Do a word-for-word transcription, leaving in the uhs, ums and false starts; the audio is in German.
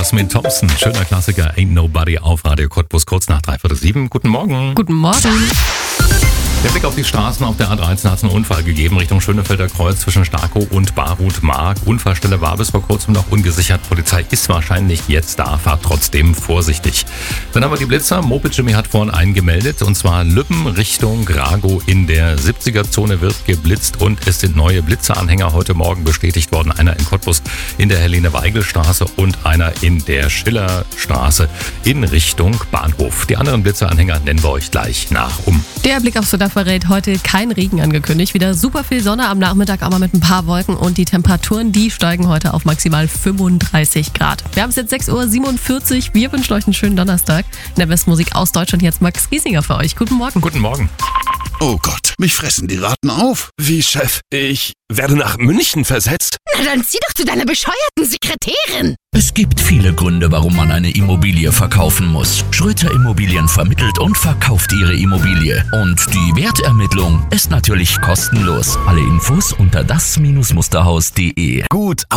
Jasmin Thompson, schöner Klassiker, Ain't Nobody auf Radio Cottbus, kurz nach dreiviertel sieben. Guten Morgen. Guten Morgen. Der Blick auf die Straßen. Auf der A dreizehn hat es einen Unfall gegeben Richtung Schönefelder Kreuz zwischen Starkow und Barut-Mark. Unfallstelle war bis vor kurzem noch ungesichert. Polizei ist wahrscheinlich jetzt da, fahrt trotzdem vorsichtig. Dann haben wir die Blitzer. Moped Jimmy hat vorhin einen gemeldet, und zwar Lübben Richtung Grago in der siebziger-Zone wird geblitzt und es sind neue Blitzeranhänger heute Morgen bestätigt worden. Einer in Cottbus in der Helene-Weigel-Straße und einer in der Schillerstraße in Richtung Bahnhof. Die anderen Blitzeranhänger nennen wir euch gleich nach um. Der Blick aufs Wetter verrät heute kein Regen angekündigt. Wieder super viel Sonne am Nachmittag, aber mit ein paar Wolken, und die Temperaturen, die steigen heute auf maximal fünfunddreißig Grad. Wir haben es jetzt sechs Uhr siebenundvierzig. Wir wünschen euch einen schönen Donnerstag. In der Westmusik aus Deutschland jetzt Max Giesinger für euch. Guten Morgen. Guten Morgen. Oh Gott, mich fressen die Ratten auf. Wie, Chef? Ich werde nach München versetzt? Na dann zieh doch zu deiner bescheuerten Sekretärin. Es gibt viele Gründe, warum man eine Immobilie verkaufen muss. Schröter Immobilien vermittelt und verkauft ihre Immobilie. Und die Wertermittlung ist natürlich kostenlos. Alle Infos unter das Musterhaus punkt de. Gut.